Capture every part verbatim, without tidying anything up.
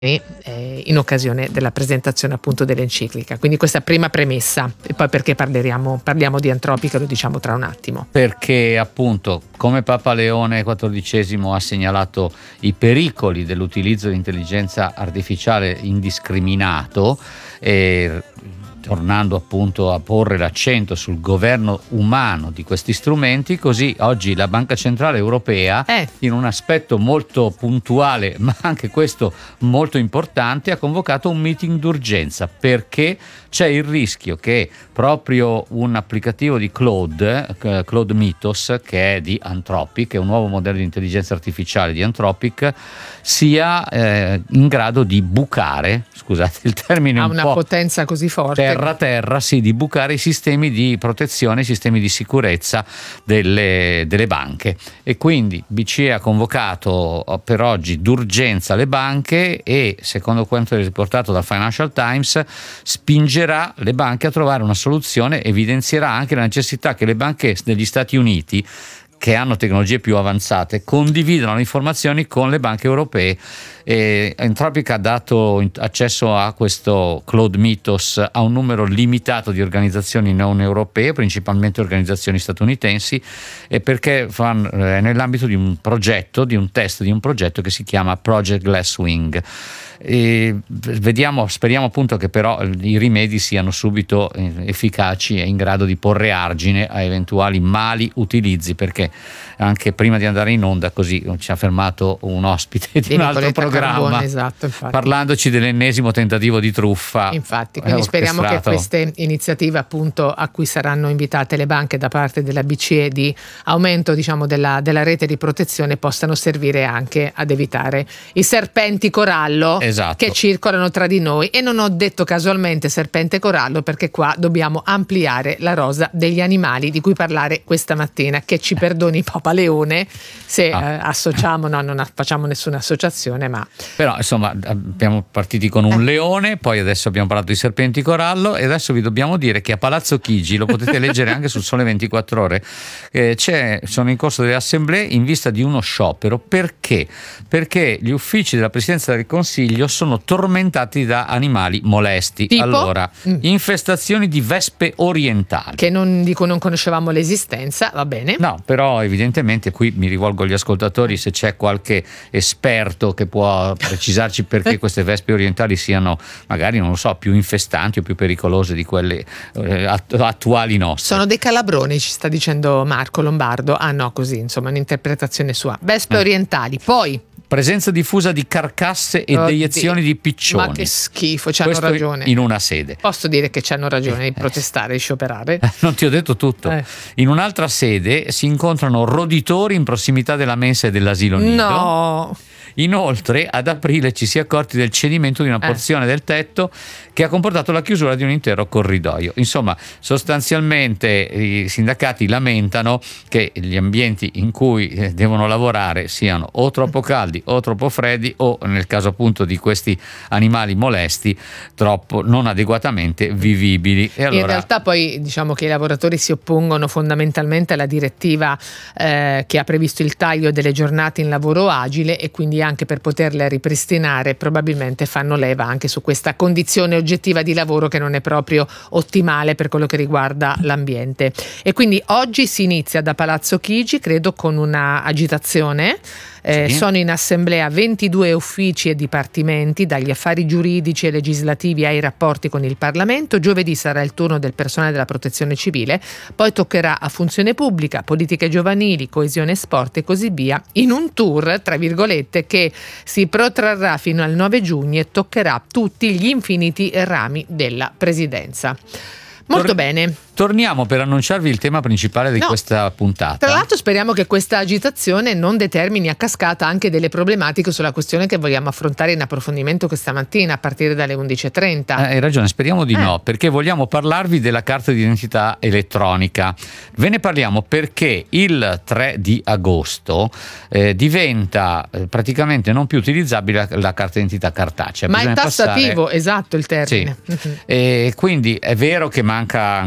eh, in occasione della presentazione appunto dell'enciclica. Quindi questa prima premessa, e poi perché parleremo, parliamo di Anthropic, lo diciamo tra un attimo. Perché appunto, come Papa Leone quattordicesimo ha segnalato i pericoli dell'utilizzo di intelligenza artificiale indiscriminato, e tornando appunto a porre l'accento sul governo umano di questi strumenti, così oggi la Banca Centrale Europea, eh. in un aspetto molto puntuale ma anche questo molto importante, ha convocato un meeting d'urgenza perché c'è il rischio che proprio un applicativo di Claude, Claude Mythos, che è di Anthropic, è un nuovo modello di intelligenza artificiale di Anthropic, sia eh, in grado di bucare, scusate il termine ha un una po' potenza così forte, terra terra, sì, di bucare i sistemi di protezione, i sistemi di sicurezza delle, delle banche. E quindi B C E ha convocato per oggi d'urgenza le banche e, secondo quanto riportato dal Financial Times, spingerà le banche a trovare una soluzione, evidenzierà anche la necessità che le banche degli Stati Uniti, che hanno tecnologie più avanzate, condividano le informazioni con le banche europee. E Anthropic ha dato accesso a questo Claude Mythos a un numero limitato di organizzazioni non europee, principalmente organizzazioni statunitensi, e perché fan, è nell'ambito di un progetto, di un test di un progetto che si chiama Project Glasswing. E vediamo, speriamo appunto che però i rimedi siano subito efficaci e in grado di porre argine a eventuali mali utilizzi, perché anche prima di andare in onda così ci ha fermato un ospite di, di un altro programma, Carbone, esatto, parlandoci dell'ennesimo tentativo di truffa. Infatti, quindi speriamo che queste iniziative appunto a cui saranno invitate le banche da parte della B C E di aumento, diciamo, della, della rete di protezione possano servire anche ad evitare i serpenti corallo, esatto, che circolano tra di noi. E non ho detto casualmente serpente corallo perché qua dobbiamo ampliare la rosa degli animali di cui parlare questa mattina, che ci perdoni Papa Leone se ah. eh, associamo, no, non facciamo nessuna associazione, ma però insomma abbiamo partiti con un eh. leone, poi adesso abbiamo parlato di serpenti corallo e adesso vi dobbiamo dire che a Palazzo Chigi, lo potete leggere anche sul Sole ventiquattro Ore, eh, c'è, sono in corso delle assemblee in vista di uno sciopero. Perché? Perché gli uffici della Presidenza del Consiglio sono tormentati da animali molesti. Tipo? Allora, mm. infestazioni di vespe orientali, che non, di cui non conoscevamo l'esistenza, va bene. No, però evidentemente qui mi rivolgo agli ascoltatori, se c'è qualche esperto che può precisarci perché queste vespe orientali siano magari, non lo so, più infestanti o più pericolose di quelle eh, attuali nostre. Sono dei calabroni, ci sta dicendo Marco Lombardo. Ah no, così, insomma, un'interpretazione sua. Vespe eh. orientali, poi presenza diffusa di carcasse e Oddio. deiezioni di piccioni. Ma che schifo, c'hanno Questo ragione. In una sede. Posso dire che c'hanno ragione di protestare, di scioperare? Non ti ho detto tutto. Eh. In un'altra sede si incontrano roditori in prossimità della mensa e dell'asilo nido. No! Inoltre ad aprile ci si è accorti del cedimento di una porzione eh. del tetto che ha comportato la chiusura di un intero corridoio. Insomma, sostanzialmente i sindacati lamentano che gli ambienti in cui devono lavorare siano o troppo caldi o troppo freddi o, nel caso appunto di questi animali molesti, troppo non adeguatamente vivibili. E allora, in realtà poi diciamo che i lavoratori si oppongono fondamentalmente alla direttiva eh, che ha previsto il taglio delle giornate in lavoro agile, e quindi anche per poterle ripristinare probabilmente fanno leva anche su questa condizione oggettiva di lavoro che non è proprio ottimale per quello che riguarda l'ambiente. E quindi oggi si inizia da Palazzo Chigi, credo, con una agitazione. Eh, sì. Sono in assemblea ventidue uffici e dipartimenti, dagli affari giuridici e legislativi ai rapporti con il Parlamento. Giovedì sarà il turno del personale della protezione civile, poi toccherà a funzione pubblica, politiche giovanili, coesione, sport e così via, in un tour, tra virgolette, che si protrarrà fino al nove giugno e toccherà tutti gli infiniti rami della presidenza. Molto Tor- bene. Torniamo per annunciarvi il tema principale di no. questa puntata. Tra l'altro speriamo che questa agitazione non determini a cascata anche delle problematiche sulla questione che vogliamo affrontare in approfondimento questa mattina a partire dalle undici e trenta. Eh, hai ragione, speriamo di eh. no, perché vogliamo parlarvi della carta di identità elettronica. Ve ne parliamo perché il tre di agosto eh, diventa eh, praticamente non più utilizzabile la, la carta di identità cartacea. Ma Bisogna è tassativo, passare... esatto il termine. Sì. E quindi è vero che manca ancora qualche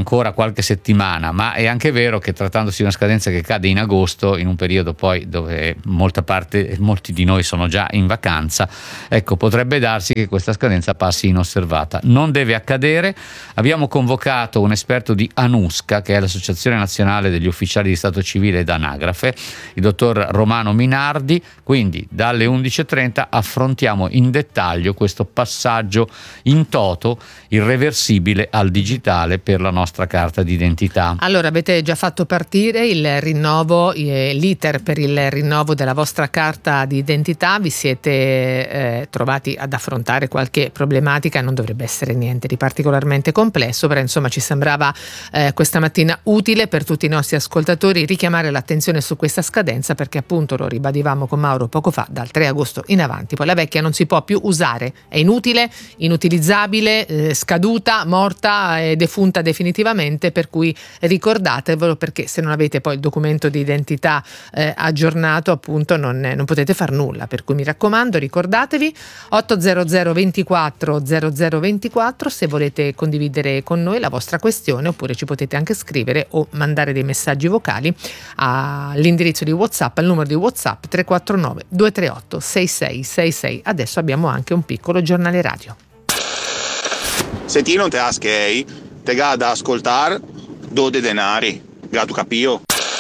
qualche settimana, ma è anche vero che trattandosi di una scadenza che cade in agosto, in un periodo poi dove molta parte, molti di noi sono già in vacanza, ecco, potrebbe darsi che questa scadenza passi inosservata. Non deve accadere. Abbiamo convocato un esperto di ANUSCA, che è l'Associazione Nazionale degli Ufficiali di Stato Civile ed Anagrafe, il dottor Romano Minardi. Quindi dalle undici e trenta affrontiamo in dettaglio questo passaggio in toto irreversibile al digitale per la nostra carta d'identità. Allora, avete già fatto partire il rinnovo, eh, l'iter per il rinnovo della vostra carta d'identità, vi siete eh, trovati ad affrontare qualche problematica, non dovrebbe essere niente di particolarmente complesso, però insomma ci sembrava eh, questa mattina utile per tutti i nostri ascoltatori richiamare l'attenzione su questa scadenza, perché appunto, lo ribadivamo con Mauro poco fa, dal tre agosto in avanti poi la vecchia non si può più usare, è inutile, inutilizzabile, eh, scaduta, morta e defunta definitivamente, per cui ricordatevelo, perché se non avete poi il documento di identità eh, aggiornato appunto non, non potete far nulla, per cui mi raccomando, ricordatevi. Ottocento ventiquattro zero zero ventiquattro se volete condividere con noi la vostra questione, oppure ci potete anche scrivere o mandare dei messaggi vocali all'indirizzo di WhatsApp, al numero di WhatsApp tre quattro nove due tre otto sei sei sei sei. Adesso abbiamo anche un piccolo giornale radio. Se ti non te aschei, te ga da ascoltar do de denari, gato capio.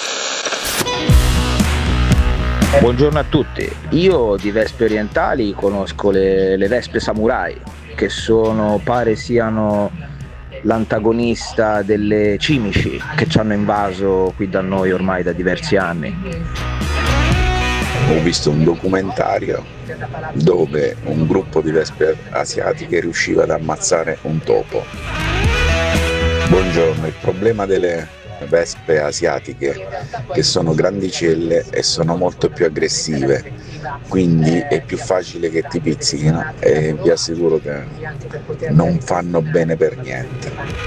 Buongiorno a tutti, io di vespe orientali conosco le, le vespe samurai, che sono, pare siano l'antagonista delle cimici che ci hanno invaso qui da noi ormai da diversi anni. Ho visto un documentario dove un gruppo di vespe asiatiche riusciva ad ammazzare un topo. Buongiorno, il problema delle vespe asiatiche che sono grandicelle e sono molto più aggressive, quindi è più facile che ti pizzichino e vi assicuro che non fanno bene per niente.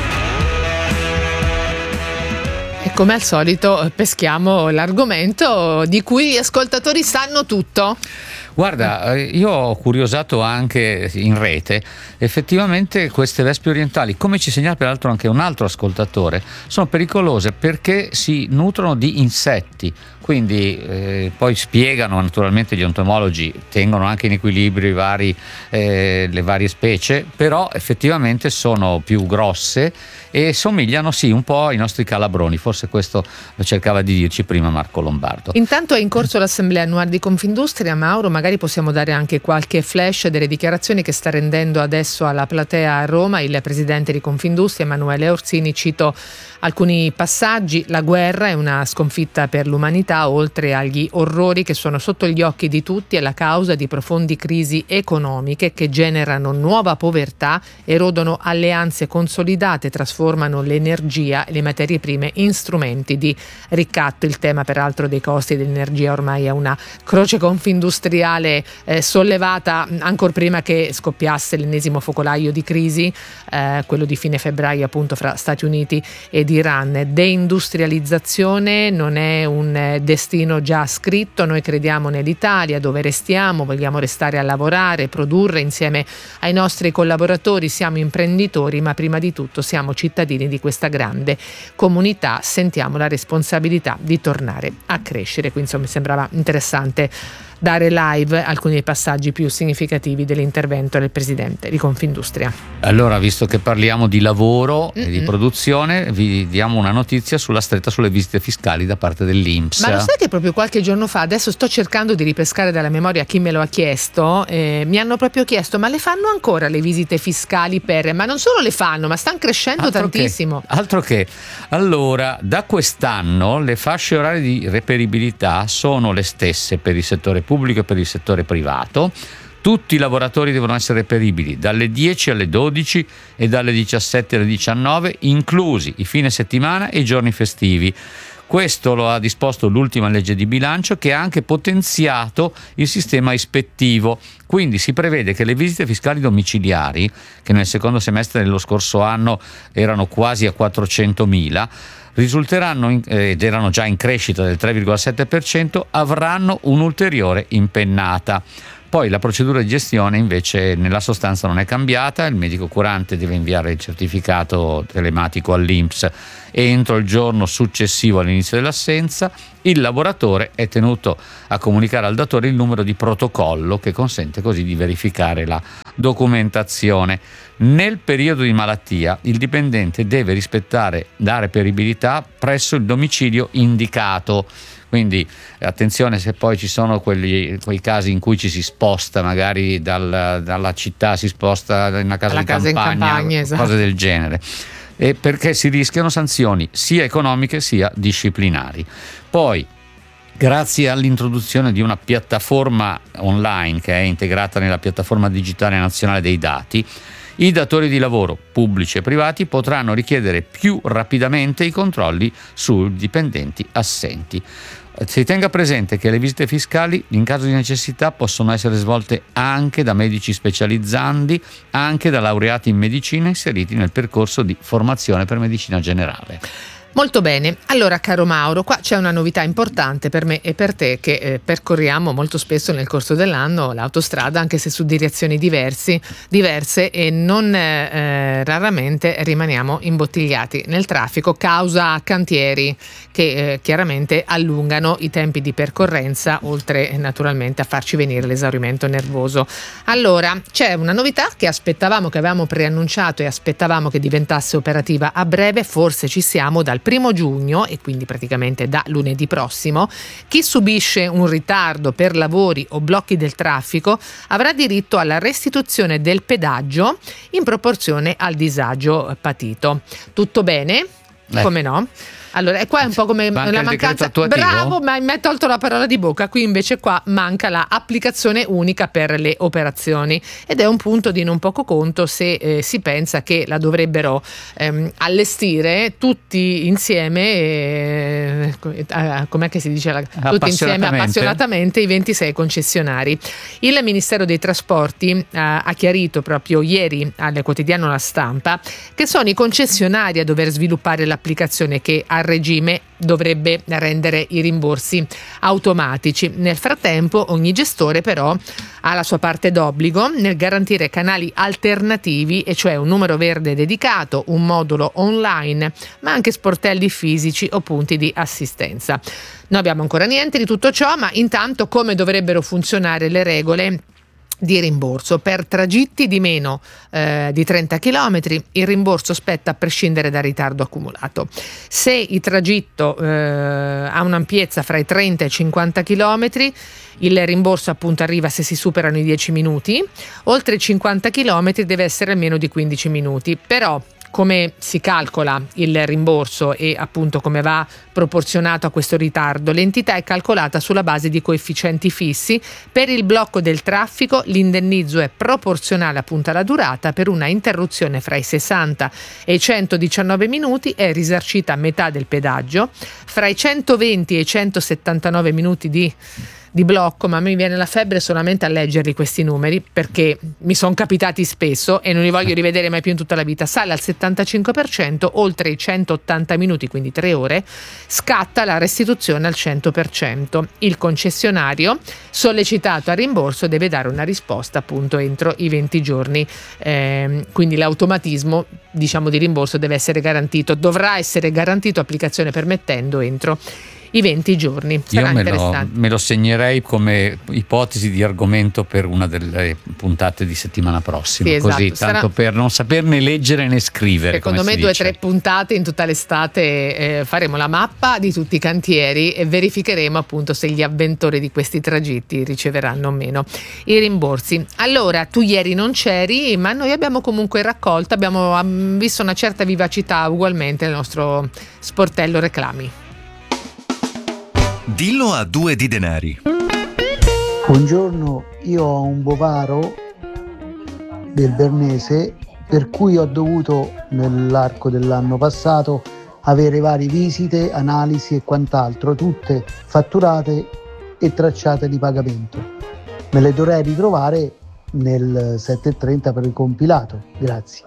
E come al solito peschiamo l'argomento di cui gli ascoltatori sanno tutto. Guarda, io ho curiosato anche in rete, effettivamente queste vespe orientali, come ci segnala peraltro anche un altro ascoltatore, sono pericolose perché si nutrono di insetti, quindi eh, poi spiegano, naturalmente gli entomologi tengono anche in equilibrio i vari, eh, le varie specie, però effettivamente sono più grosse e somigliano sì un po' ai nostri calabroni, forse questo lo cercava di dirci prima Marco Lombardo. Intanto è in corso l'assemblea annuale di Confindustria. Mauro, magari possiamo dare anche qualche flash delle dichiarazioni che sta rendendo adesso alla platea a Roma il presidente di Confindustria Emanuele Orsini. Cito alcuni passaggi: la guerra è una sconfitta per l'umanità, oltre agli orrori che sono sotto gli occhi di tutti, è la causa di profondi crisi economiche che generano nuova povertà, erodono alleanze consolidate, trasformano l'energia e le materie prime in strumenti di ricatto. Il tema peraltro dei costi dell'energia ormai è una croce confindustriale eh, sollevata ancor prima che scoppiasse l'ennesimo focolaio di crisi, eh, quello di fine febbraio appunto fra Stati Uniti ed Iran. Deindustrializzazione non è un eh, destino già scritto, noi crediamo nell'Italia dove restiamo, vogliamo restare a lavorare, produrre insieme ai nostri collaboratori, siamo imprenditori ma prima di tutto siamo cittadini di questa grande comunità, sentiamo la responsabilità di tornare a crescere. Quindi insomma mi sembrava interessante dare live alcuni dei passaggi più significativi dell'intervento del presidente di Confindustria. Allora, visto che parliamo di lavoro Mm-mm. e di produzione, vi diamo una notizia sulla stretta sulle visite fiscali da parte dell'I N P S. Ma lo sai che proprio qualche giorno fa, adesso sto cercando di ripescare dalla memoria chi me lo ha chiesto, eh, mi hanno proprio chiesto: ma le fanno ancora le visite fiscali per... Ma non solo le fanno, ma stanno crescendo altro tantissimo. Che, altro che. Allora, da quest'anno le fasce orarie di reperibilità sono le stesse per il settore pubblico e per il settore privato. Tutti i lavoratori devono essere reperibili dalle dieci alle dodici e dalle diciassette alle diciannove, inclusi i fine settimana e i giorni festivi. Questo lo ha disposto l'ultima legge di bilancio, che ha anche potenziato il sistema ispettivo. Quindi si prevede che le visite fiscali domiciliari, che nel secondo semestre dello scorso anno erano quasi a quattrocentomila, risulteranno in, ed erano già in crescita del tre virgola sette per cento, avranno un'ulteriore impennata. poi la procedura di gestione invece nella sostanza non è cambiata, il medico curante deve inviare il certificato telematico all'I N P S entro il giorno successivo all'inizio dell'assenza, il lavoratore è tenuto a comunicare al datore il numero di protocollo che consente così di verificare la documentazione. Nel periodo di malattia il dipendente deve rispettare la reperibilità presso il domicilio indicato. Quindi attenzione se poi ci sono quelli, quei casi in cui ci si sposta magari dal, dalla città, si sposta in una casa, Alla in, casa campagna, in campagna, esatto. Cose del genere, e perché si rischiano sanzioni sia economiche sia disciplinari. Poi, grazie all'introduzione di una piattaforma online che è integrata nella piattaforma digitale nazionale dei dati, i datori di lavoro pubblici e privati potranno richiedere più rapidamente i controlli sui dipendenti assenti. Si tenga presente che le visite fiscali in caso di necessità possono essere svolte anche da medici specializzandi, anche da laureati in medicina inseriti nel percorso di formazione per medicina generale. Molto bene, allora caro Mauro, qua c'è una novità importante per me e per te che eh, percorriamo molto spesso nel corso dell'anno l'autostrada, anche se su direzioni diversi, diverse e non eh, raramente rimaniamo imbottigliati nel traffico causa cantieri che eh, chiaramente allungano i tempi di percorrenza, oltre eh, naturalmente a farci venire l'esaurimento nervoso. Allora c'è una novità che aspettavamo, che avevamo preannunciato e aspettavamo che diventasse operativa a breve, forse ci siamo dal primo giugno e quindi praticamente da lunedì prossimo. Chi subisce un ritardo per lavori o blocchi del traffico avrà diritto alla restituzione del pedaggio in proporzione al disagio patito. Tutto bene? Eh. Come no? Allora, e qua è un po' come manca la il mancanza. decreto attuativo? Bravo, ma mi hai tolto la parola di bocca. Qui invece qua manca la applicazione unica per le operazioni ed è un punto di non poco conto se eh, si pensa che la dovrebbero ehm, allestire tutti insieme, eh, eh, com'è che si dice? La, tutti insieme appassionatamente i ventisei concessionari. Il Ministero dei Trasporti eh, ha chiarito proprio ieri al quotidiano La Stampa che sono i concessionari a dover sviluppare l'applicazione che a regime dovrebbe rendere i rimborsi automatici. Nel frattempo ogni gestore però ha la sua parte d'obbligo nel garantire canali alternativi, e cioè un numero verde dedicato, un modulo online, ma anche sportelli fisici o punti di assistenza. Non abbiamo ancora niente di tutto ciò, ma intanto come dovrebbero funzionare le regole di rimborso per tragitti di meno eh, di trenta chilometri. Il rimborso spetta a prescindere dal ritardo accumulato. Se il tragitto eh, ha un'ampiezza fra i trenta e i cinquanta chilometri, il rimborso appunto arriva se si superano i dieci minuti. Oltre i cinquanta chilometri deve essere almeno di quindici minuti. Però come si calcola il rimborso e appunto come va proporzionato a questo ritardo? L'entità è calcolata sulla base di coefficienti fissi. Per il blocco del traffico l'indennizzo è proporzionale appunto alla durata. Per una interruzione fra i sessanta e i centodiciannove minuti è risarcita a metà del pedaggio. Fra i centoventi e i centosettantanove minuti di di blocco, ma mi viene la febbre solamente a leggerli questi numeri perché mi sono capitati spesso e non li voglio rivedere mai più in tutta la vita, sale al settantacinque per cento, oltre i centottanta minuti, quindi tre ore, scatta la restituzione al cento per cento. Il concessionario sollecitato al rimborso deve dare una risposta appunto entro i venti giorni, eh, quindi l'automatismo diciamo di rimborso deve essere garantito, dovrà essere garantito applicazione permettendo entro i venti giorni. Sarà Io me lo, interessante. me lo segnerei come ipotesi di argomento per una delle puntate di settimana prossima, Sì, esatto. così tanto Sarà, per non saperne leggere né scrivere. secondo me due o tre puntate in tutta l'estate eh, faremo la mappa di tutti i cantieri e verificheremo appunto se gli avventori di questi tragitti riceveranno o meno i rimborsi. Allora, tu ieri non c'eri, ma noi abbiamo comunque raccolto, abbiamo um, visto una certa vivacità ugualmente nel nostro sportello reclami. Dillo a due di denari. Buongiorno, io ho un bovaro del Bernese per cui ho dovuto nell'arco dell'anno passato avere varie visite, analisi e quant'altro, tutte fatturate e tracciate di pagamento. Me le dovrei ritrovare nel sette e trenta per il compilato. Grazie.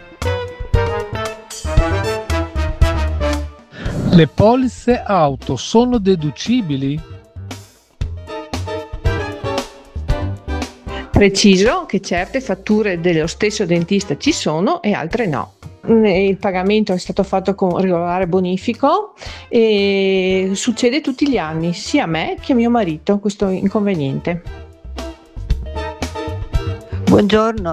Le polizze auto sono deducibili? Preciso che certe fatture dello stesso dentista ci sono e altre no. Il pagamento è stato fatto con regolare bonifico e succede tutti gli anni, sia a me che a mio marito, questo inconveniente. Buongiorno,